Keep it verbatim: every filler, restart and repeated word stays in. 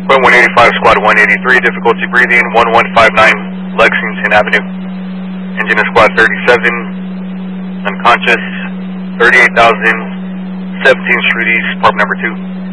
Point one eighty-five, squad one eighty-three, difficulty breathing, one one five nine Lexington Avenue. Engine of squad thirty-seven, unconscious, thirty-eight thousand, seventeenth Street East, part number two.